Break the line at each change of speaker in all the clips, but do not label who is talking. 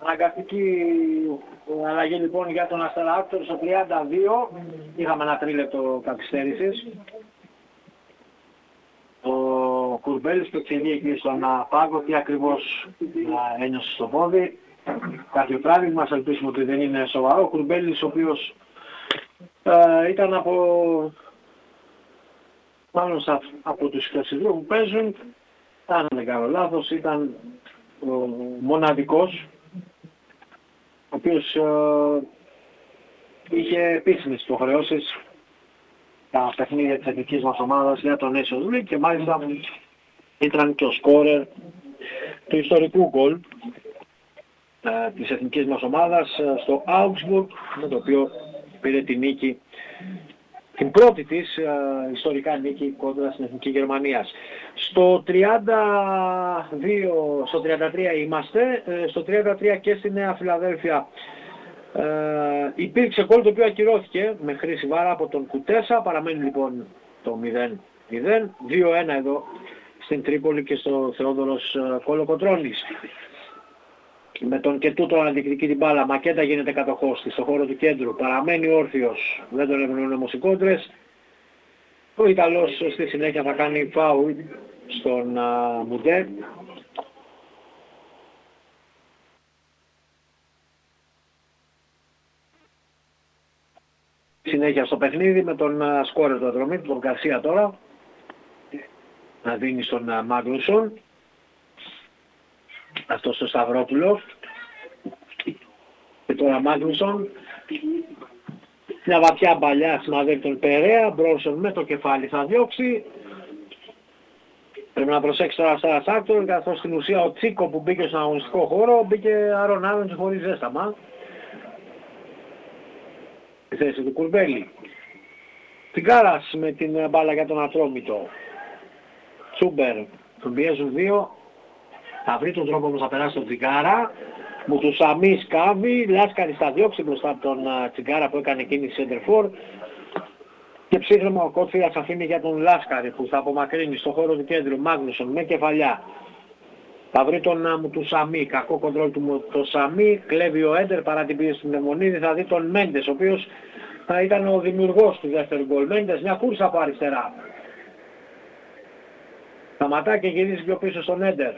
Αναγκαστική αλλαγή λοιπόν για τον Αστέρα Άκτορ στο 32. Είχαμε ένα τρίλεπτο καθυστέρησης. Ο Κουρμπέλης το εξηγεί εκεί στον πάγκο τι ακριβώς ένιωσε στο πόδι. Κάποιο τράβηγμα, ας ελπίσουμε ότι δεν είναι σοβαρό. Ο Κουρμπέλης ο οποίος ήταν μάλλον από τους 22 που παίζουν, αν δεν κάνω λάθος, ήταν ο μοναδικός ο οποίος είχε επίσημες υποχρεώσεις τα παιχνίδια της εθνικής μας ομάδας για τον Nations League και μάλιστα ήταν και ο σκόρερ του ιστορικού γκολ της εθνικής μας ομάδας στο Augsburg, με το οποίο πήρε τη νίκη, την πρώτη της ιστορικά νίκη κόντρα στην Εθνική Γερμανίας. Στο 32, στο 33 είμαστε, στο 33 και στη Νέα Φιλαδέλφια υπήρξε γκολ το οποίο ακυρώθηκε με χρήση βάρα από τον Κουτέσα, παραμένει λοιπόν το 0-0, 2-1 εδώ στην Τρίπολη και στο Θεόδωρος Κολοκοτρώνης. Με τον και τούτο να διεκδικεί την μπάλα, Μακέτα γίνεται κατοχός της στο χώρο του κέντρου, παραμένει όρθιος, δεν τον έβγαινε όμως οι κόντρες. Ο Ιταλός στη συνέχεια θα κάνει φάουλ στον Μουντέ. Συνέχεια στο παιχνίδι με τον σκόρερ του Ατρομήτου, τον Καρσία τώρα, να δίνει στον Μάγνουσον. Αυτό στο Σταυρόπουλο. Και τώρα Μάγνουσον. Μια βαθιά μπαλιά συναδεύει τον Περέα. Μπρόνσον με το κεφάλι θα διώξει. Πρέπει να προσέξει τώρα Αστέρας Άκτορ, καθώς στην ουσία ο Τσίκο που μπήκε στον αγωνιστικό χώρο μπήκε αρωνάδων και χωρίς ζέσταμα. Στη θέση του Κουρμπέλη. Τσιγκάρας με την μπάλα για τον Ατρόμητο. Τσούμπερ. Τον πιέζουν δύο. Θα βρει τον τρόπο όμως να περάσει τον Τσιγκάρα. Μουτουσαμί σκάβει. Λάσκαρης θα διώξει μπροστά από τον Τσιγκάρα που έκανε κίνηση σέντερφορ. Και ψύχρεμα ο Κότφυρας αφήνει για τον Λάσκαρη που θα απομακρύνει στο χώρο του κέντρου. Μάγνουσον με κεφαλιά. Θα βρει τον Μουτουσαμί. Κακό κοντρόλ του Μουτουσαμί. Κλέβει ο Έντερ παρά την πίεση του Μνημονίδη. Θα δει τον Μέντες ο οποίος θα ήταν ο δημιουργός του δεύτερου γκολ. Μέντες μια κούρσα από αριστερά. Σταματά και γυρίζει πιο πίσω στον Έντερ.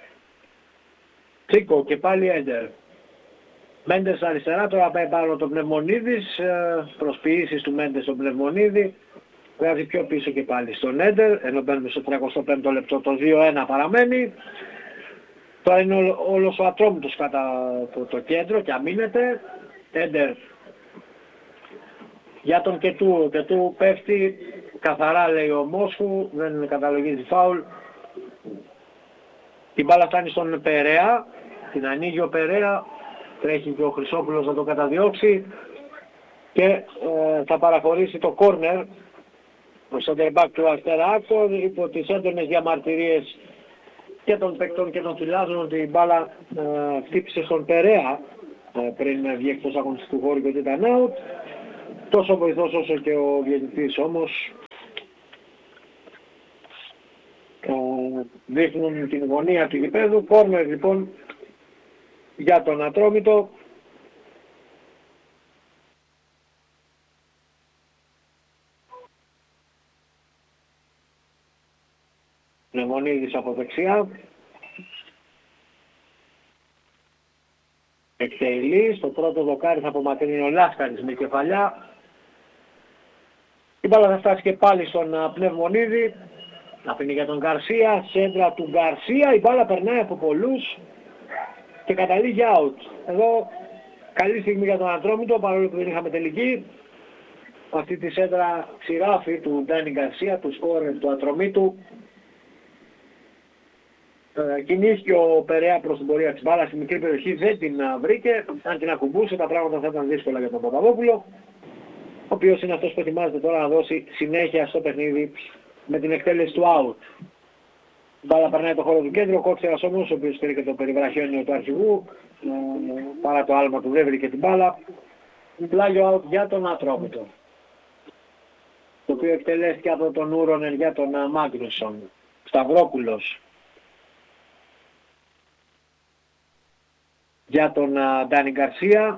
Τσίκο και πάλι Έντερ. Μέντες αριστερά, τώρα πάει πάνω το Πνευμονίδης, προσποιήσεις του Μέντες στον Πνευμονίδη. Βγάζει πιο πίσω και πάλι στον Έντερ, ενώ μπαίνουμε στο 35ο λεπτό, το 2-1 παραμένει. Τώρα είναι όλος ο Ατρόμητος κατά το κέντρο και αμήνεται. Έντερ για τον Κετού, ο Κετού πέφτει καθαρά λέει ο Μόσχου, δεν καταλογίζει φάουλ. Την μπάλα φτάνει στον Περέα, την ανοίγει ο Περέα, τρέχει και ο Χρυσόπουλος να το καταδιώξει και θα παραχωρήσει το κόρνερ ο center back του Αστέρα Άκτορ υπό τις έντονες διαμαρτυρίες και των παικτών και των φιλάθλων ότι η μπάλα χτύπησε στον Περέα πριν βγει εκτός αγωνιστικού χώρου και ότι ήταν out. Τόσο ο βοηθός όσο και ο διαιτητής όμως δείχνουν την γωνία του γηπέδου. Κόρνερ λοιπόν για τον Ατρόμητο. Πνευμονίδης από δεξιά. Εκτελεί, στο πρώτο δοκάρι θα απομακρύνει ο Λάσκαρης με κεφαλιά. Η μπάλα θα φτάσει και πάλι στον Πνευμονίδη. Αφήνει για τον Γκαρσία, σέντρα του Γκαρσία, η μπάλα περνάει από πολλούς και καταλήγει out. Εδώ καλή στιγμή για τον Ατρόμητο, παρόλο που δεν είχαμε τελική. Αυτή τη σέντρα ξηράφη του Ντάνι Γκαρσία, του σκόρερ του Ατρομήτου. Κινήθηκε ο Περέα προς την πορεία της μπάλας στη μικρή περιοχή, δεν την βρήκε. Αν την ακουμπούσε τα πράγματα θα ήταν δύσκολα για τον Παπαδόπουλο, ο οποίος είναι αυτός που ετοιμάζεται τώρα να δώσει συνέχεια στο παιχνίδι με την εκτέλεση του out. Η μπάλα περνάει το χώρο του κέντρου, ο Κότσερας όμως, ο οποίος πήρε και το περιβραχιόνιο του αρχηγού, παρά το άλμα του δεν βρήκε την μπάλα. Πλάγιο out για τον Ατρόμητο, το οποίο εκτελέστηκε από τον Ούρονερ για τον Μάγνουσον. Σταυρόπουλος για τον Ντάνι Γκαρσία,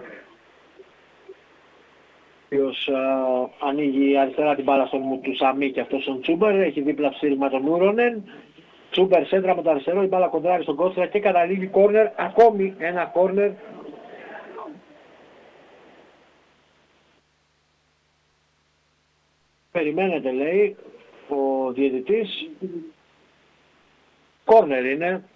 ο οποίος ανοίγει αριστερά την μπάλα στον Μουτουσαμί και αυτός τον Τσούμπερ, έχει δίπλα ψήριγμα τον Ούρονεν. Τσούμπερ σέντρα με το αριστερό, η μπάλα κοντράρει στον Κόστρα και καταλήγει κόρνερ, ακόμη ένα κόρνερ. Περιμένετε, λέει ο διαιτητής. Κόρνερ είναι.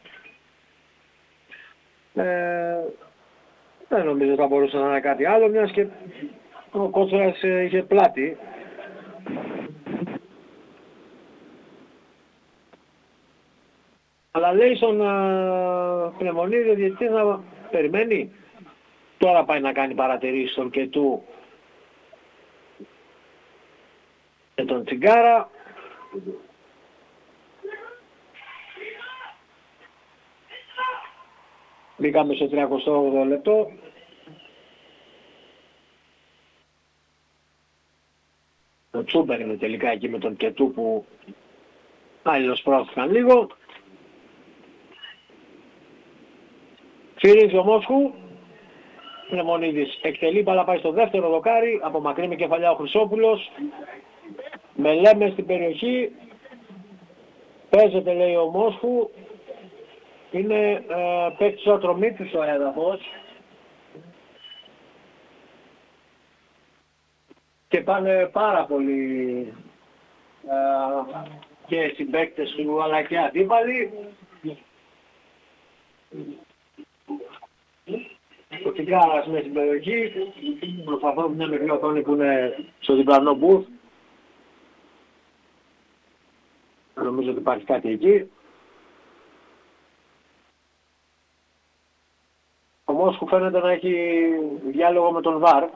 Δεν νομίζω θα μπορούσε να είναι κάτι άλλο, μιας και ο Κότσρας είχε πλάτη. Αλλά λέει στον Πνευμονίδη ο διαιτητής να περιμένει. Τώρα πάει να κάνει παρατηρήσεις στον Κετού και τον Τσιγκάρα. Μπήκαμε στο 38 λεπτό. Ο Τσούμπερ είναι τελικά εκεί με τον Κετού που αλληλοσπρώθηκαν λίγο. Φυρίζει ο Μόσχου. Πνευμονίδης εκτελεί, μπάλα πάει στο δεύτερο δοκάρι. Απομακρύνει με κεφαλιά ο Χρυσόπουλος. Με λέμε στην περιοχή. Παίζεται, λέει ο Μόσχου. Είναι παίκτης ο Ατρομήτης ο έδαφος. Και πάνε πάρα πολλοί και συμπαίκτες του αλλά και αντίπαλοι. Ο Τσιγκάρας μέσα στην περιοχή. Προσπαθώ μια μικρή οθόνη που είναι στο διπλανό μπουθ. Νομίζω ότι υπάρχει κάτι εκεί. Ο Μόσχου φαίνεται να έχει διάλογο με τον ΒΑΡ.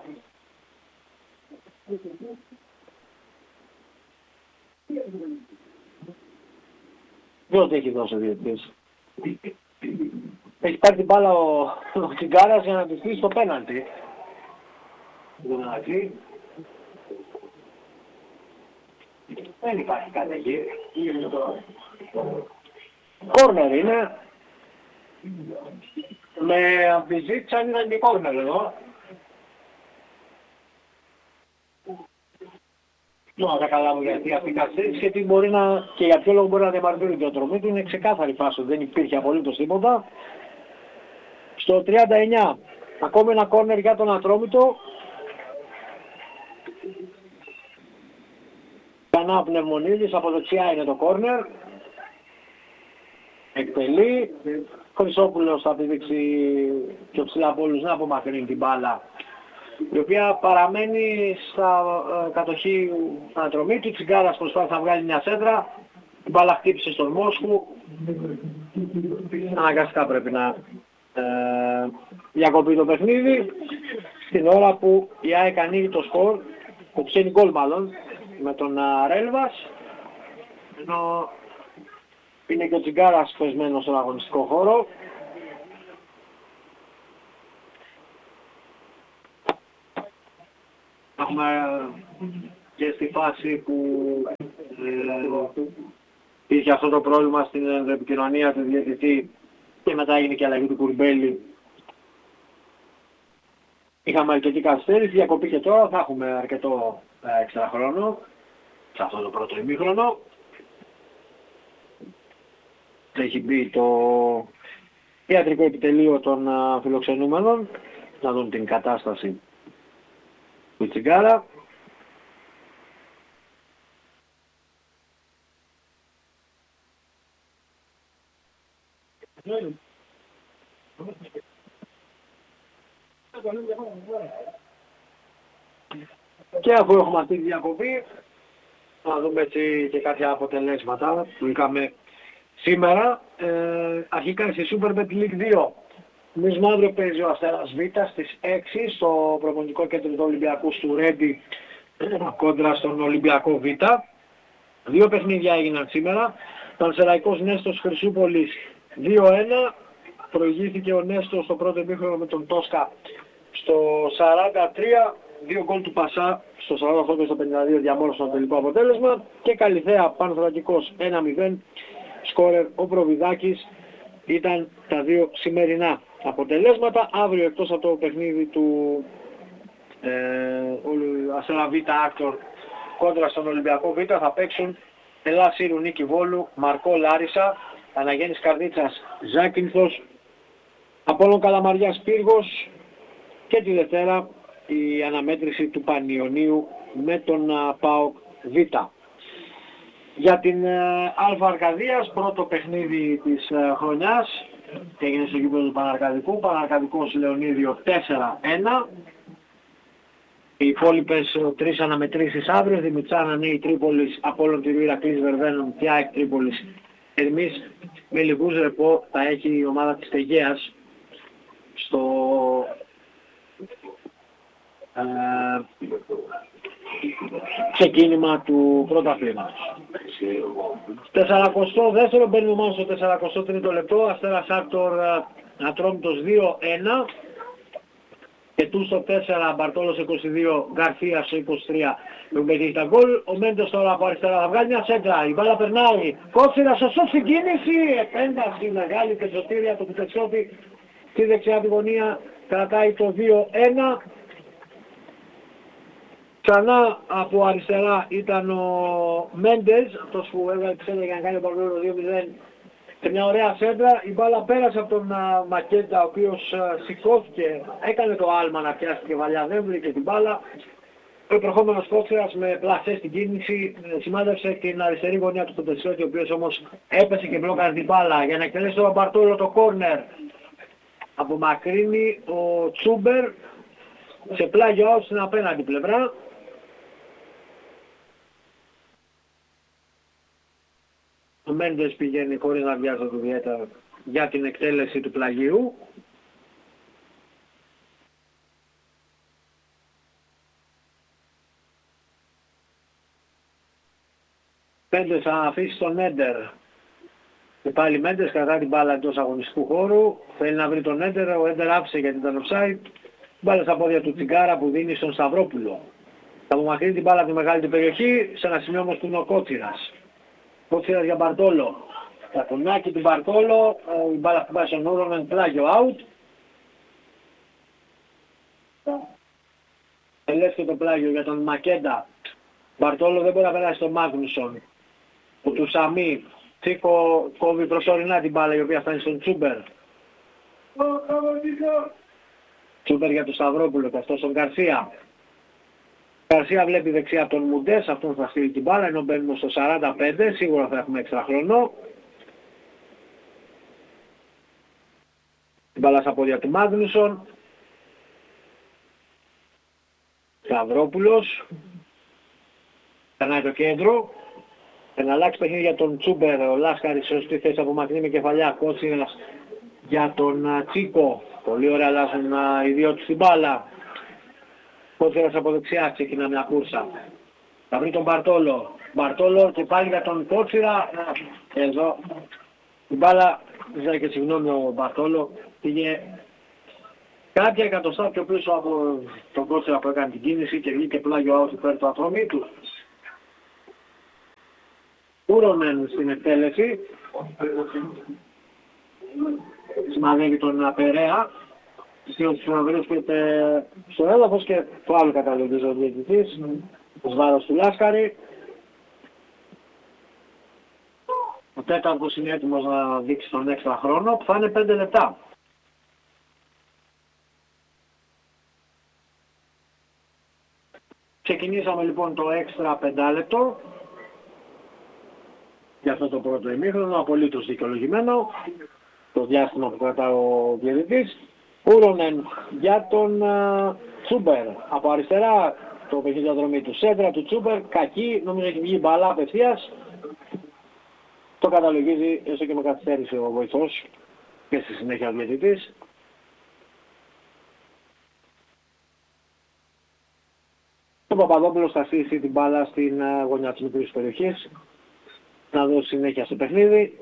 Διότι έχει δώσει ο διαιτητής. Έχει πάρει την μπάλα ο Τσιγκάρας για να τη στήσει στο πέναλτι. Δεν υπάρχει κάτι εκεί. Κόρνερ είναι. Με αμφιζήτηση αν ήταν και κόρνερ εδώ. Να καταλάβω γιατί αυτή η καθυστέρηση και τι μπορεί να, και για ποιο λόγο μπορεί να διαμαρτύρει και ο Ατρομήτου. Είναι ξεκάθαρη φάση, δεν υπήρχε απολύτως τίποτα. Στο 39, ακόμη ένα κόρνερ για τον Ατρόμητο. Ξανά ο Πνευμονίδης, από δεξιά είναι το κόρνερ. Εκτελεί. Χρυσόπουλος θα πηδήξει πιο ψηλά από όλους να απομακρύνει την μπάλα, η οποία παραμένει στα κατοχή Ατρομήτου. Τσιγκάρας προσπάθησε να βγάλει μια σέντρα. Η μπάλα χτύπησε στον Μόσχου. Αναγκαστικά πρέπει να διακοπεί το παιχνίδι. Στην ώρα που η ΑΕΚ ανοίγει το σκορ, που πιένει γκολ μάλλον, με τον Ρέλβας. Ενώ είναι και ο Τσιγκάρας πεσμένος στον αγωνιστικό χώρο. Έχουμε και στη φάση που είχε αυτό το πρόβλημα στην επικοινωνία του διαιτητή και μετά έγινε και αλλαγή του Κουρμπέλη. Είχαμε αρκετή καθυστέρηση, διακοπή και τώρα θα έχουμε αρκετό έξτρα χρόνο σε αυτό το πρώτο ημίχρονο. Έχει μπει το ιατρικό επιτελείο των φιλοξενούμενων να δουν την κατάσταση του Τσιγκάρα. Και αφού έχουμε αυτή τη διακοπή, να δούμε έτσι και κάποια αποτελέσματα που είχαμε σήμερα. Αρχικά στη Super Bet League 2. Εμείς αύριο παίζει ο Αστέρας Β στις 6 στο προπονητικό κέντρο του Ολυμπιακού του Ρέντι κόντρα στον Ολυμπιακό Β. Δύο παιχνίδια έγιναν σήμερα. Πανσεραϊκός Νέστος Χρυσούπολης 2-1. Προηγήθηκε ο Νέστος στο πρώτο ημίχρονο με τον Τόσκα στο 43. Δύο γκολ του Πασά στο 48 και στο 52 διαμόρφωσαν το τελικό αποτέλεσμα. Και Καλυθέα Πανθρακικός 1-0. Σκόρερ ο Προβιδάκης ήταν τα δύο σημερινά αποτελέσματα. Αύριο, εκτός από το παιχνίδι του Αστέρα Β Άκτορ κόντρα στον Ολυμπιακό Β, θα παίξουν Ελλάς Ήρου Νίκη Βόλου, Μαρκό Λάρισα, Αναγέννης Καρδίτσας Ζάκυνθος, Απόλλων Καλαμαριάς Πύργος και τη Δευτέρα η αναμέτρηση του Πανιωνίου με τον ΠΑΟΚ Β. Για την Α Αρκαδίας, πρώτο παιχνίδι της χρονιάς, έγινε στο γήπεδο του Παναρκαδικού, Παναρκαδικός Λεωνίδιο 4-1. Οι υπόλοιπες τρεις αναμετρήσεις αύριο, Δημητσάνα Νέη Τρίπολης, Απόλλων Τυρού Ηρακλής Βερβαίνων και ΑΕΚ Τρίπολης Ερμής. Με λιγούς ρεπό θα έχει η ομάδα της Τεγέας στο ξεκίνημα του πρωταθλήματος. 42ο, μπαίνουμε μόνο στο 43ο λεπτό, Αστέρας Άκτορ Ατρόμητος 2-1. Και του στο 4, Μπαρτόλος 22, Γκαρθίας στο 23, που πετύχει τα γκολ. Ο Μέντος τώρα από αριστερά θα βγάλει μια σέντρα, η μπάλα περνάει, Κότσιρα σωστό στην κίνηση, επένταση μεγάλη πεζοτήρια του Κουτετσιώτη στη δεξιά τη γωνία, κρατάει το 2-1. Ξανά από αριστερά ήταν ο Μέντες, αυτός που έβγαλε τη σέντρα για να κάνει το παρολόγιο 2-0. Σε μια ωραία σέντρα, η μπάλα πέρασε από τον Μακέντα, ο οποίος σηκώθηκε, έκανε το άλμα να πιάσει τη κεφαλιά, δεν βρήκε την μπάλα. Ο επερχόμενος Κότσιρας με πλασέ στην κίνηση σημάδευσε την αριστερή γωνία του Κοντεσιώτη, ο οποίος όμως έπεσε και μπλόκαρε την μπάλα. Για να εκτελέσει τον Μπαρτόλο το κόρνερ, απομακρύνει ο Τσούμπερ σε πλάγιο out στην απέναντι πλευρά. Ο Μέντες πηγαίνει χωρίς να βιάζεται ιδιαίτερα για την εκτέλεση του πλαγίου. Μέντες θα αφήσει τον Έντερ. Και πάλι Μέντες κρατά την μπάλα εντός αγωνιστικού χώρου. Θέλει να βρει τον Έντερ, ο Έντερ άφησε γιατί ήταν offside. Μπάλα στα πόδια του Τσιγκάρα που δίνει στον Σταυρόπουλο. Θα απομακρύνει την μπάλα από τη μεγάλη την περιοχή, σε ένα σημείο όμως του είναι ο Κότσιρας. Κότσιρας για Μπαρτόλο. Θα κονιάκι του Μπαρτόλο, η μπάλα χτυπάει στον Ούρονεν, πλάγιο out. Ελεύθερο το πλάγιο για τον Μακέντα. Μπαρτόλο δεν μπορεί να περάσει τον Μάγνουσον. Ο Τουσαμί, Τσίκο κόβει προσωρινά την μπάλα η οποία φτάνει στον Τσούμπερ. Τσούμπερ για τον Σταυρόπουλο και αυτό στον Γκαρσία. Γκαρσία βλέπει δεξιά τον Μουντές, αυτόν θα στείλει την μπάλα, ενώ μπαίνουμε στο 45, σίγουρα θα έχουμε έξτρα χρόνο. Την μπάλα στα πόδια του Μάγνουσον. Σταυρόπουλος. Περνάει το κέντρο. Να αλλάξει παιχνίδι για τον Τσούμπερ, ο Λάσκαρης σωστή θέση απομακρύνει με κεφαλιά, Κότσιρας για τον Τσίκο. Πολύ ωραία αλλάζουν οι δυο τους την μπάλα. Κότσιρας από δεξιά ξεκινά μια κούρσα. Θα βρει τον Μπαρτόλο. Μπαρτόλο και πάλι για τον Κότσιρα. Εδώ η μπάλα, ζητάει και συγγνώμη ο Μπαρτόλο, πήγε κάποια εκατοστά πιο πίσω από τον Κότσιρα που έκανε την κίνηση και βγήκε πλάγιο out υπέρ του Ατρομήτου. Ούρονεν στην εκτέλεση. Σημαδεύει τον Περέα. Στην βρίσκεται στο έδαφος και το άλλο καταλογίζει ο διαιτητής. Ως βάρος του Λάσκαρη. Ο τέταρτος είναι έτοιμος να δείξει τον έξτρα χρόνο που θα είναι 5 λεπτά. Ξεκινήσαμε λοιπόν το έξτρα 5 λεπτό. Για αυτό το πρώτο ημίχρονο, απολύτως δικαιολογημένο, το διάστημα που κρατά ο διαιτητής. Ούρονεν για τον Τσούμπερ. Από αριστερά το παιχνίδι διαδρομή του σέντρα του Τσούμπερ, κακή, νομίζω έχει βγει μπαλά απευθείας. Το καταλογίζει έστω και με καθυστέρηση ο βοηθός και στη συνέχεια ο διαιτητής. Ο Παπαδόπουλος θα στήσει την μπάλα στην γωνιά της μικρής περιοχής να δώσει συνέχεια στο παιχνίδι.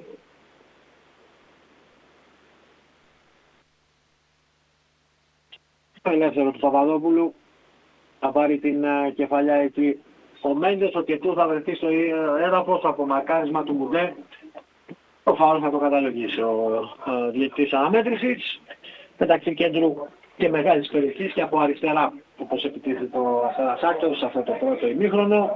Το ελεύθερο του Παπαδόπουλου θα πάρει την κεφαλιά εκεί. Ο Μέντες, ο Κετού θα βρεθεί στο έδαφος από μακάρισμα του Μουντέ. Το φάουλ θα το καταλογίσει ο διαιτητής αναμέτρησης. Μεταξύ κέντρου και μεγάλης περιοχής και από αριστερά, όπως επιτίθεται το Αστέρας Άκτορ σε αυτό το πρώτο ημίχρονο.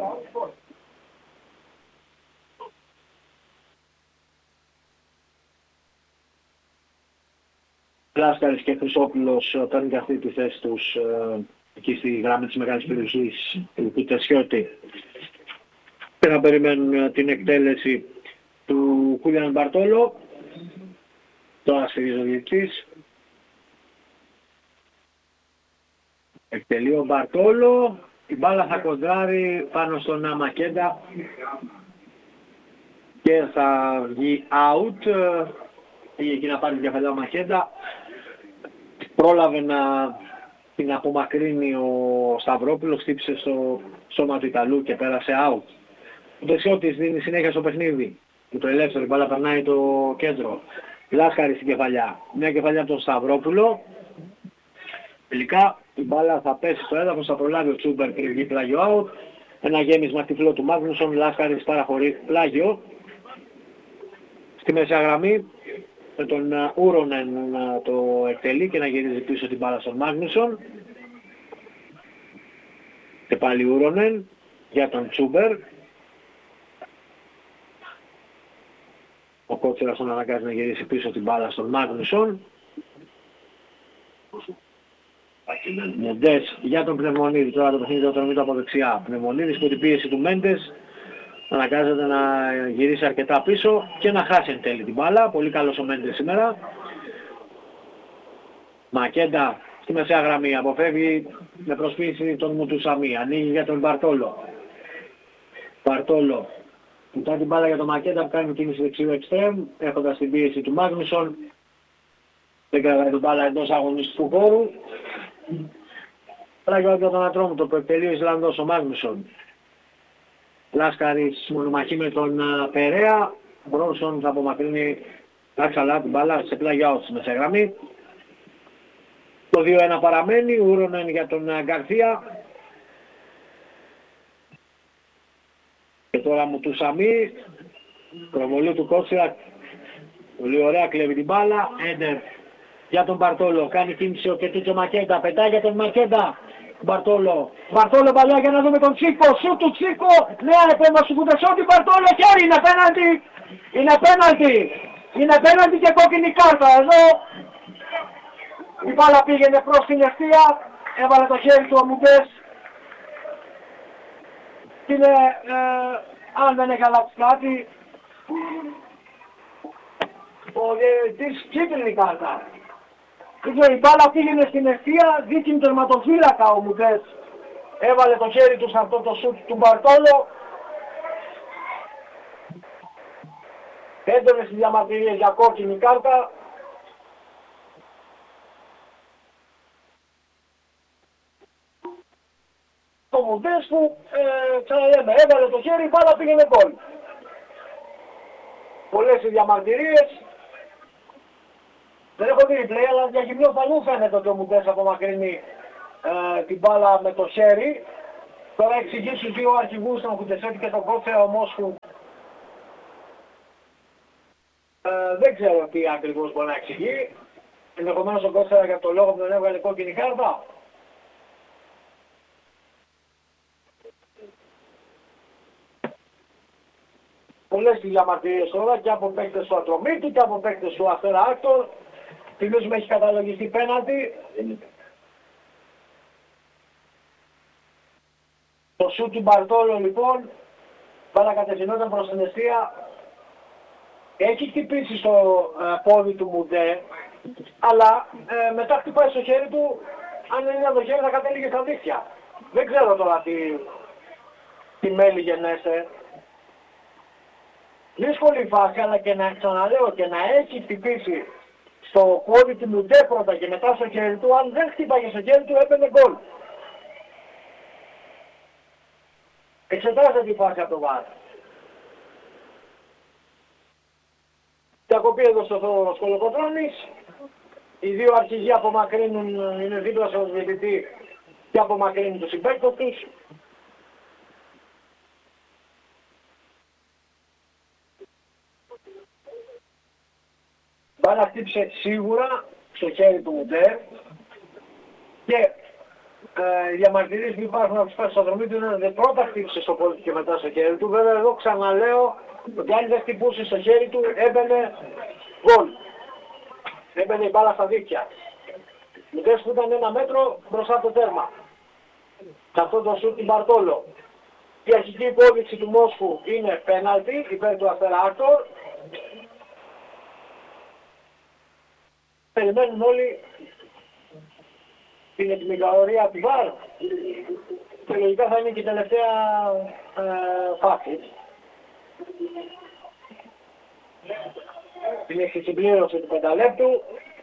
Λάσκαρης και Χρυσόπουλος παίρνουν και αυτή τη θέση τους εκεί στη γραμμή της μεγάλης περιοχής του Κουτεσιώτη και να περιμένουν την εκτέλεση του Χούλιαν Μπαρτόλο. Τώρα στηρίζει ο διαιτητής. Εκτελεί ο Μπαρτόλο. Η μπάλα θα κοντράρει πάνω στον Μακέντα και θα βγει out. Πήγε εκεί να πάρει την κεφαλιά ο Μακέντα. Πρόλαβε να την απομακρύνει ο Σταυρόπουλος, χτύπησε στο σώμα του Ιταλού και πέρασε out. Ο Τεσιώτης δίνει συνέχεια στο παιχνίδι. Με το ελεύθερο η μπάλα περνάει το κέντρο. Λάσκαρη στην κεφαλιά. Μια κεφαλιά από τον Σταυρόπουλο. Τελικά η μπάλα θα πέσει στο έδαφος, θα προλάβει ο Τσούμπερ πριν βγει πλάγιο out. Ένα γέμισμα τυφλό του Μάγνουσον, Λάσκαρης παραχωρεί πλάγιο. Στη μεσαία γραμμή με τον Ούρονεν να το εκτελεί και να γυρίζει πίσω την μπάλα στον Μάγνουσον. Και πάλι Ούρονεν για τον Τσούμπερ. Ο Κότσερας τον αναγκάζει να γυρίσει πίσω την μπάλα στον Μάγνουσον. Μεντές για τον Πνευμονίδη, τώρα το παιχνίδι το τρομεί από δεξιά. Πνευμονίδης που την πίεση του Μέντες αναγκάζεται να γυρίσει αρκετά πίσω και να χάσει εν τέλει την μπάλα. Πολύ καλός ο Μέντες σήμερα. Μακέντα στη μεσαία γραμμή αποφεύγει με προσποίηση τον Μουτουσαμί. Ανοίγει για τον Μπαρτόλο. Μπαρτόλο κοιτά την μπάλα για τον Μακέντα που κάνει κίνηση δεξιού εξτρέμ έχοντας την πίεση του Μάγνουσον. Δεν κρατάει την μπάλα εντός αγωνιστικού χώρου. Πράγει από τον Ατρόμητο που εκτελεί ο Ισλανδός ο Μάγνουσον. Λάσκαρης μονομαχεί με τον Περέα. Μπρόνσον θα απομακρύνει άξαλα την μπάλα σε πλάγια όψη μέσα γραμμή. Το 2-1 παραμένει. Ούρονεν για τον Γκαρθία. Και τώρα Μουτουσαμί. Προβολή του Κότσιρα. Πολύ ωραία, κλέβει την μπάλα. Έντερ για τον Μπαρτόλο. Κάνει κίνηση ο Κετούτσο Μακέντα. Πετάει για τον Μακέντα. Μπαρτόλο. Μπαρτόλο παλιά για να δούμε τον Τσίκο. Σου του Τσίκο. Νέα επέμβαση του Κουτεσιώτη. Μπαρτόλο χέρι. Είναι πέναντι. Είναι πέναντι. Είναι πέναντι και κόκκινη κάρτα. Εδώ η μπάλα πήγαινε προς την ευθεία. Έβαλε το χέρι του ο Μουντές. Είναι, αν δεν έχει αλλάξει κάτι, ο διαιτητής κίτρινη κάρτα. Η μπάλα πήγαινε στην ευθεία, δίκην τερματοφύλακα ο Μουντές. Έβαλε το χέρι του σε αυτό το σούτ του Μπαρτόλο. Έντονες οι διαμαρτυρίες για κόκκινη κάρτα. Το Μουντές που, ξαναλέμε, έβαλε το χέρι, η μπάλα πήγαινε γκολ. Πολλές οι διαμαρτυρίες. Δεν έχω δει replay, αλλά για γυμνό παλού φαίνεται ότι ο Μουντές απομακρύνει την μπάλα με το χέρι. Τώρα εξηγεί στους δύο αρχηγούς, τον Κουτεσέτη και τον Κότσερα ο Μόσχου. Δεν ξέρω τι ακριβώς μπορεί να εξηγεί. Ενδεχομένως ο Κότσερα για το λόγο που δεν έβγαλε κόκκινη κάρτα. Πολλές οι διαμαρτυρίες τώρα και από παίκτες του Ατρομήτου και από παίκτες του Αστέρα Άκτορ. Θυμίζουμε έχει καταλογιστεί πέναλτι. Το σούτ του Μπαρτόλο λοιπόν παρακατευθυνόταν προς την αιστεία. Έχει χτυπήσει στο πόδι του Μουντέ, αλλά μετά χτυπάει στο χέρι του. Αν δεν είναι το χέρι θα κατέληγε στα δίχτυα. Δεν ξέρω τώρα τι μέλη γενέσε. Δύσκολη η φάση, αλλά και να ξαναλέω και να έχει χτυπήσει στο πόδι του Μουντέ πρώτα και μετά στο χέρι του, αν δεν χτύπαγε στο χέρι του έπαιρνε γκολ. Εξετάστε τη φάση από το βάρ. Διακοπή εδώ στο Σκολοκοτρώνης. Οι δύο αρχηγοί απομακρύνουν, είναι δίπλα στον διαιτητή και απομακρύνουν τους συμπαίκτες τους. μπάλα χτύπησε σίγουρα στο χέρι του Μουντέρ και οι διαμαρτυρίες που υπάρχουν από τους πασοδρομοί του είναι ότι πρώτα χτύπησε στο πόδι και μετά στο χέρι του. Βέβαια εδώ ξαναλέω ότι αν δεν χτυπούσε στο χέρι του έμπαινε γκολ. Έμπαινε η μπάλα στα δίκτυα. Μουντέρ που ήταν 1 μέτρο μπροστά από το τέρμα. Σε αυτό το σουτ την Μπαρτόλο. Η αρχική υπόδειξη του Μόσχου είναι πέναλτι υπέρ του Αστέρα Άκτορ. Περιμένουν όλοι την επιμικαωρία του ΒΑΡ και λογικά θα είναι και η τελευταία φάση. Είναι στη συμπλήρωση του 5 λεπτού.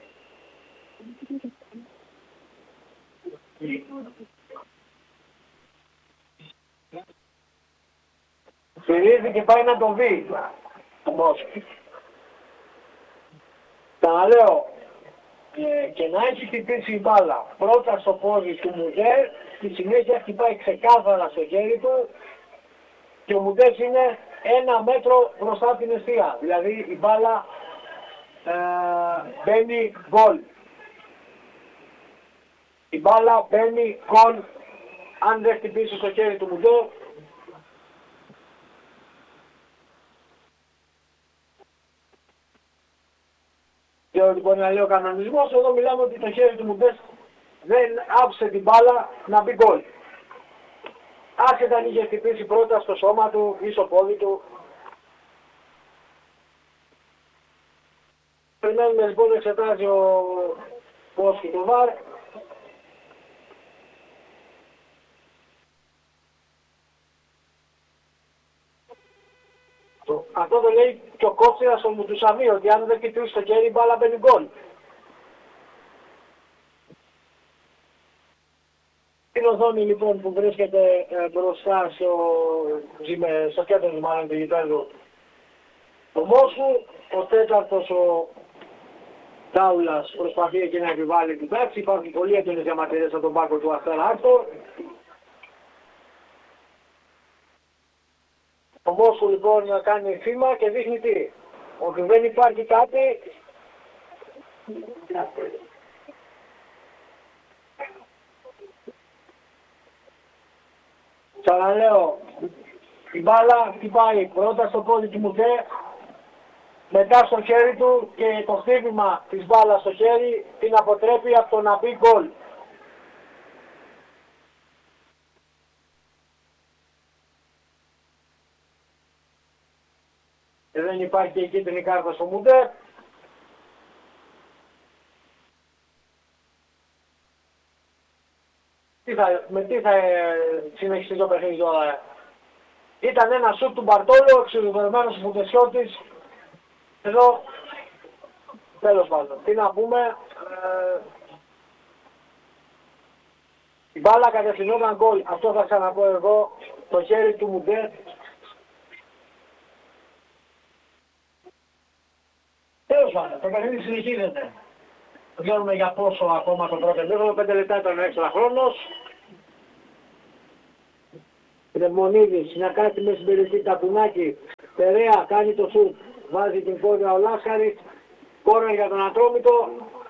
Φυρίζει και πάει να τον δει το Μόσχου. Ξαναλέω, και να έχει χτυπήσει η μπάλα πρώτα στο πόδι του Μουντέρ, στη συνέχεια χτυπάει ξεκάθαρα στο χέρι του και ο Μουντέρ είναι 1 μέτρο μπροστά από την αιστεία. Δηλαδή η μπάλα μπαίνει γκολ. Η μπάλα μπαίνει γκολ αν δεν χτυπήσει στο χέρι του Μουντέρ. Και ότι μπορεί να λέει ο κανονισμός, εδώ μιλάμε ότι το χέρι του Μουντέρ δεν άφησε την μπάλα να μπει γκολ. Άσχετα αν είχε χτυπήσει πρώτα στο σώμα του ή στο πόδι του. Περιμένουμε λοιπόν να εξετάζει ο Μόσχου του ΒΑΡ. Αυτό το λέει και ο Κόψιρας στο Μουτουσαμί, ότι αν δεν χτυπήσει το χέρι η μπάλα μπαίνει γκολ. Την οθόνη λοιπόν που βρίσκεται μπροστά στο κέντρο του γηπέδου το Μόσχου, ο τέταρτος ο Τάουλας προσπαθεί εκεί να επιβάλλει την πράξη. Υπάρχουν πολλοί έντονες διαμαρτυρίες από τον πάγκο του Αστέρα Άκτορ. Ο Μόσχου λοιπόν να κάνει θύμα και δείχνει τι, ότι δεν υπάρχει κάτι. Ξαναλέω, η μπάλα χτυπάει πρώτα στο πόδι του Μουντέρ, μετά στο χέρι του και το χτύπημα της μπάλας στο χέρι την αποτρέπει από το να μπει γκολ. Δεν υπάρχει και κίτρινη κάρτα στο Μουντέρ. Με τι θα συνεχιστεί το παιχνίδι τώρα. Ήταν ένα σουτ του Μπαρτόλο, εξουδετερωμένος ο Φουντεσιώτης. Εδώ, τέλος πάντων, τι να πούμε. Η μπάλα κατευθυνόταν γκολ. Αυτό θα ξαναπώ εγώ. Το χέρι του Μουντέρ. Τέλος πάντων, το παιχνίδι συνεχίζεται. Βγαίνουμε για πόσο ακόμα το πρώτο μήχρονο, 5 λεπτά ήταν ο έξτρα χρόνος. Πνευμονίδης, να κάτσει με συμπεριφή Τακουνάκη. Περαία κάνει το σουτ, βάζει την πόδια ο Λάσκαρης. Κόρνερ για τον Ατρόμητο.